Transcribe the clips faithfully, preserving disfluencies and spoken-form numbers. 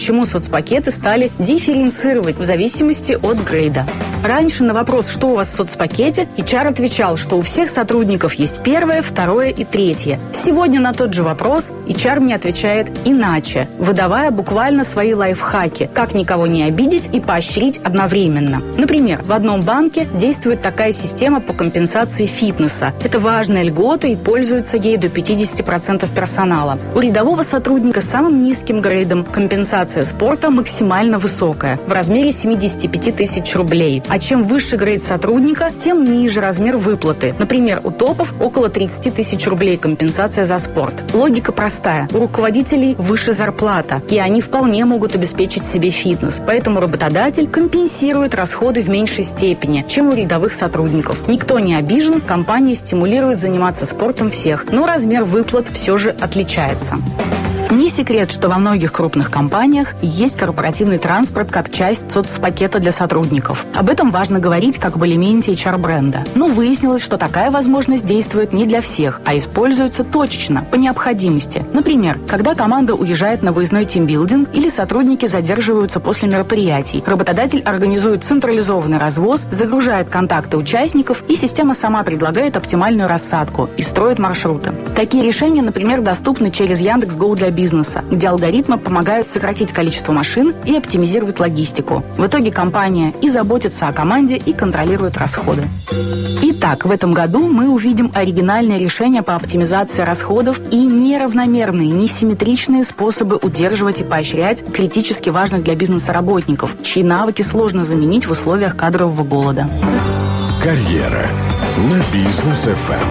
Почему соцпакеты стали дифференцировать в зависимости от грейда. Раньше на вопрос, что у вас в соцпакете, эйч ар отвечал, что у всех сотрудников есть первое, второе и третье. Сегодня на тот же вопрос эйч ар мне отвечает иначе, выдавая буквально свои лайфхаки, как никого не обидеть и поощрить одновременно. Например, в одном банке действует такая система по компенсации фитнеса. Это важная льгота и пользуются ей до пятьдесят процентов персонала. У рядового сотрудника с самым низким грейдом компенсация спорта максимально высокая, в размере семьдесят пять тысяч рублей. А чем выше грейд сотрудника, тем ниже размер выплаты. Например, у топов около тридцать тысяч рублей компенсация за спорт. Логика простая. У руководителей выше зарплата, и они вполне могут обеспечить себе фитнес. Поэтому работодатель компенсирует расходы в меньшей степени, чем у рядовых сотрудников. Никто не обижен, компания стимулирует заниматься спортом всех, но размер выплат все же отличается. Не секрет, что во многих крупных компаниях есть корпоративный транспорт как часть соцпакета для сотрудников. Об этом важно говорить как об элементе эйч ар-бренда. Но выяснилось, что такая возможность действует не для всех, а используется точечно, по необходимости. Например, когда команда уезжает на выездной тимбилдинг или сотрудники задерживаются после мероприятий, работодатель организует централизованный развоз, загружает контакты участников, и система сама предлагает оптимальную рассадку и строит маршруты. Такие решения, например, доступны через Яндекс.Гоу для бизнеса. бизнеса, где алгоритмы помогают сократить количество машин и оптимизировать логистику. В итоге компания и заботится о команде, и контролирует расходы. Итак, в этом году мы увидим оригинальные решения по оптимизации расходов и неравномерные, несимметричные способы удерживать и поощрять критически важных для бизнеса работников, чьи навыки сложно заменить в условиях кадрового голода. Карьера на Бизнес эф эм.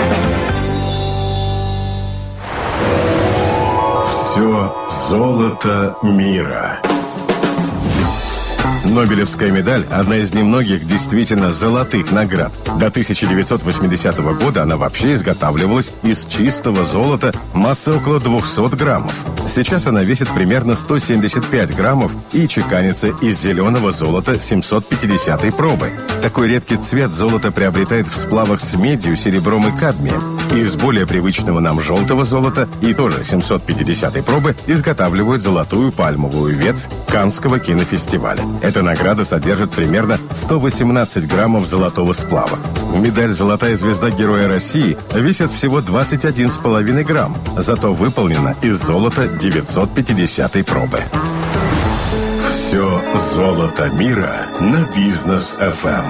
Все золото мира. Нобелевская медаль – одна из немногих действительно золотых наград. До тысяча девятьсот восьмидесятого года она вообще изготавливалась из чистого золота массой около двухсот граммов. Сейчас она весит примерно сто семьдесят пять граммов и чеканится из зеленого золота семьсот пятидесятой пробы. Такой редкий цвет золото приобретает в сплавах с медью, серебром и кадмием. Из более привычного нам желтого золота и тоже семьсот пятидесятой пробы изготавливают золотую пальмовую ветвь Каннского кинофестиваля. Эта награда содержит примерно сто восемнадцать граммов золотого сплава. Медаль «Золотая звезда Героя России» весит всего двадцать один целых пять десятых грамм, зато выполнена из золота девятьсот пятидесятой пробы. Все золото мира на Бизнес эф эм.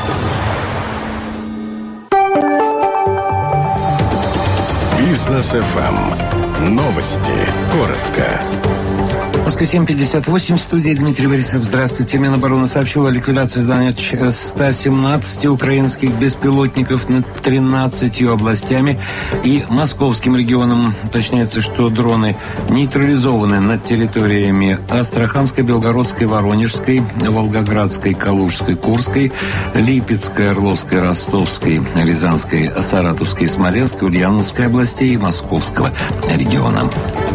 Бизнес эф эм. Новости. Коротко. Москва семь пятьдесят восемь, в студии Дмитрий Борисов. Здравствуйте. Минобороны сообщила о ликвидации здания ста семнадцати украинских беспилотников над тринадцатью областями и московским регионом. Уточняется, что дроны нейтрализованы над территориями Астраханской, Белгородской, Воронежской, Волгоградской, Калужской, Курской, Липецкой, Орловской, Ростовской, Рязанской, Саратовской, Смоленской, Ульяновской областей и Московского региона.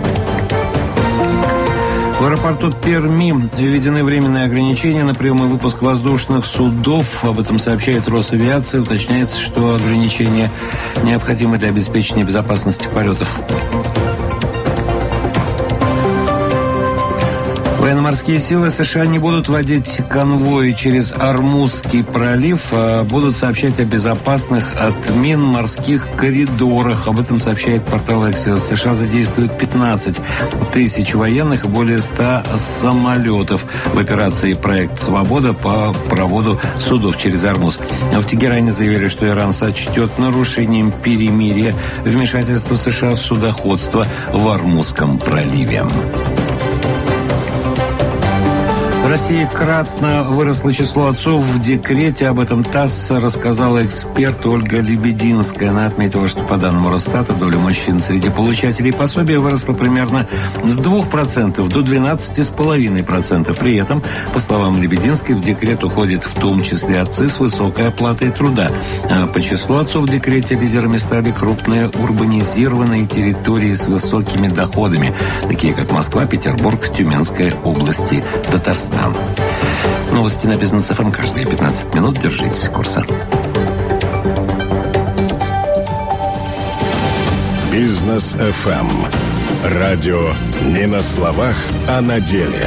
В аэропорту Перми введены временные ограничения на прием и выпуск воздушных судов. Об этом сообщает Росавиация. Уточняется, что ограничения необходимы для обеспечения безопасности полетов. Военно-морские силы США не будут водить конвои через Ормузский пролив, а будут сообщать о безопасных от мин морских коридорах. Об этом сообщает портал Axios. США задействуют пятнадцать тысяч военных и более ста самолетов в операции «Проект Свобода» по проводу судов через Ормуз. В Тегеране заявили, что Иран сочтет нарушением перемирия вмешательство США в судоходство в Ормузском проливе. В России кратно выросло число отцов в декрете. Об этом ТАСС рассказала эксперт Ольга Лебединская. Она отметила, что по данным Росстата доля мужчин среди получателей пособия выросла примерно с двух процентов до двенадцати целых пяти десятых процента. При этом, по словам Лебединской, в декрет уходят в том числе отцы с высокой оплатой труда. А по числу отцов в декрете лидерами стали крупные урбанизированные территории с высокими доходами, такие как Москва, Петербург, Тюменская области, Татарстан. Новости на Бизнес эф эм каждые пятнадцать минут. Держитесь курса. Бизнес эф эм. Радио не на словах, а на деле.